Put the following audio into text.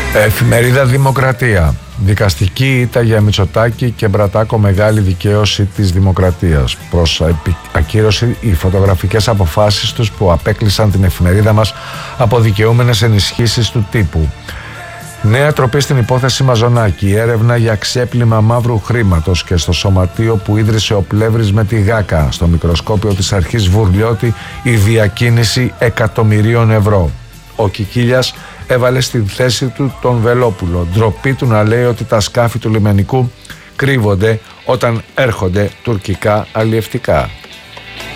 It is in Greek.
Εφημερίδα Δημοκρατία. Δικαστική ήττα για Μητσοτάκη και Μπρατάκο, μεγάλη δικαίωση της Δημοκρατίας. Προς ακύρωση οι φωτογραφικές αποφάσεις τους που απέκλεισαν την εφημερίδα μας από δικαιούμενες ενισχύσεις του τύπου. Νέα τροπή στην υπόθεση Μαζονάκη, έρευνα για ξέπλυμα μαύρου χρήματος και στο σωματείο που ίδρυσε ο Πλεύρης με τη Γάκα. Στο μικροσκόπιο της αρχής Βουρλιώτη η διακίνηση εκατομμυρίων ευρώ. Ο Κικίλιας έβαλε στην θέση του τον Βελόπουλο. Ντροπή του να λέει ότι τα σκάφη του λιμενικού κρύβονται όταν έρχονται τουρκικά αλλιευτικά.